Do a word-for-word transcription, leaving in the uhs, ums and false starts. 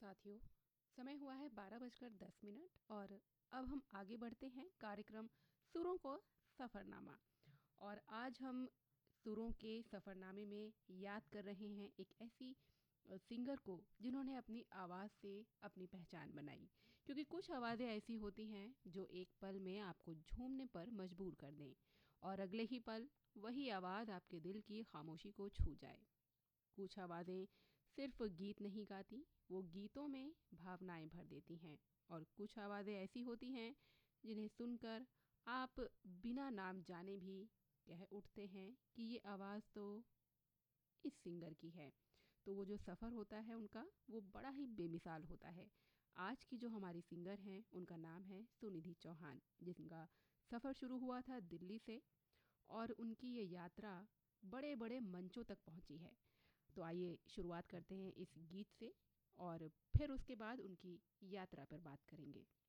साथियों, समय हुआ है बारह बजकर दस मिनट और अब हम आगे बढ़ते हैं कार्यक्रम सुरों को सफ़रनामा। और आज हम सुरों के सफ़रनामे में याद कर रहे हैं एक ऐसी अ, सिंगर को जिन्होंने अपनी आवाज़ से अपनी पहचान बनाई। क्योंकि कुछ आवाज़ें ऐसी होती हैं जो एक पल में आपको झूमने पर मजबूर कर दें और अगले ही पल वही आवाज़ आपके दिल की खामोशी को छू जाए। कुछ आवाज़ें सिर्फ गीत नहीं गाती, वो गीतों में भावनाएं भर देती हैं। और कुछ आवाज़ें ऐसी होती हैं जिन्हें सुनकर आप बिना नाम जाने भी कह उठते हैं कि ये आवाज़ तो इस सिंगर की है। तो वो जो सफ़र होता है उनका, वो बड़ा ही बेमिसाल होता है। आज की जो हमारी सिंगर हैं उनका नाम है सुनिधि चौहान, जिनका सफ़र शुरू हुआ था दिल्ली से और उनकी ये यात्रा बड़े बड़े मंचों तक पहुंची है। तो आइए शुरुआत करते हैं इस गीत से और फिर उसके बाद उनकी यात्रा पर बात करेंगे।